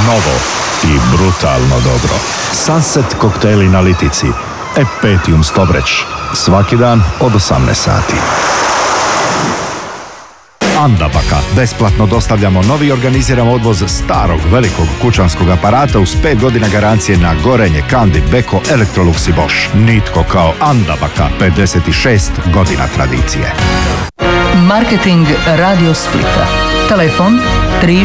Novo i brutalno dobro. Sunset koktejli na litici. Epetium Stobreć. Svaki dan od 18 sati. Andabaka. Besplatno dostavljamo novi organiziran odvoz starog velikog kućanskog aparata uz 5 godina garancije na gorenje, Kandi, Beko, Electrolux i Bosch. Nitko kao Andabaka. 56 godina tradicije. Marketing Radio Splita. Telefon